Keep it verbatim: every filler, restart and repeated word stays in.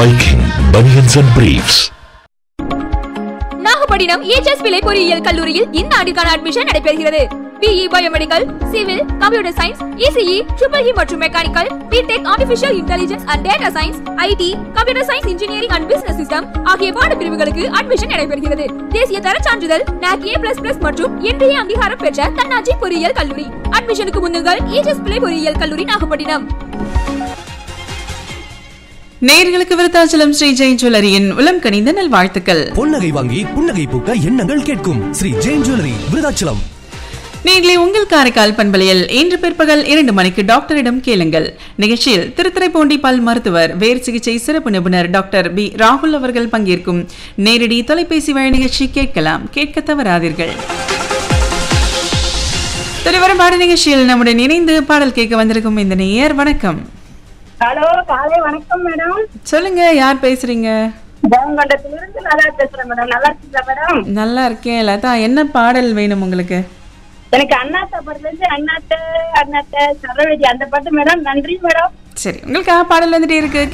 Viking Bunions and Briefs. Nagapattinam ages பிள்ளை பொறியியல் கல்லூரியில் இந்த ஆண்டுக்கான அட்மிஷன் நடைபெறுகிறது. BE biomedical, civil, computer science, ECE, triple E மற்றும் mechanical, BTech artificial intelligence and data science, ID, computer science engineering and business system ஆகிய பாடப்பிரிவுகளுக்கு admission நடைபெறுகிறது. தேசிய தர சான்றிதழ் நாக் ஏ பிளஸ் பிளஸ் மற்றும் இன்றைய அங்கீகாரம் பெற்ற தன்னாட்சி பொறியியல் கல்லூரி. அட்மிஷனுக்கு முன்னுங்கள் ஏஜஸ் பிள்ளை பொறியியல் கல்லூரி நாகப்பட்டினம். நேயர்களுக்கு விருத்தாச்சலம் ஸ்ரீ ஜெயின் ஜுவல்லரியின் உளம் கனிந்த நல்வாழ்த்துக்கள். பொன்னகை வாங்கி புன்னகை பூக்க எண்ணங்கள் கேட்கும் ஸ்ரீ ஜெயின் ஜுவல்லரி விருத்தாச்சலம். நேயர்களே, உங்கள் காரைக்கால் பண்பலையில் இன்று பிற்பகல் இரண்டு மணிக்கு டாக்டரிடம் கேளுங்கள் நிகழ்ச்சியில் திருத்துறைப்பூண்டி பல் மருத்துவர் வேர் சிகிச்சை சிறப்பு நிபுணர் டாக்டர் பி ராகுல் அவர்கள் பங்கேற்கும் நேரடி தொலைபேசி வழி நிகழ்ச்சி கேட்கலாம். கேட்க தவறாதீர்கள். தலைவரும் பாட நிகழ்ச்சியில் நம்முடன் இணைந்து பாடல் கேட்க வந்திருக்கும் இந்த நேயர் வணக்கம். ஹலோ, காலை வணக்கம் மேடம். சொல்லுங்க, யார் பேசுறீங்க? ஜெயங்கொண்டத்திலிருந்து நல்லா பேசுறேன் மேடம். நல்லா இருக்கீங்களா மேடம்? நல்லா இருக்கேன். லதா, என்ன பாடல் வேணும் உங்களுக்கு? எனக்கு அண்ணாத்த பாட்டுல இருந்து அண்ணாத்த அண்ணாத்த சரவெடி அந்த பாட்டு மேடம். நன்றி மேடம். சரி, உங்களுக்கு பாடல் வந்துட்டே இருக்கு.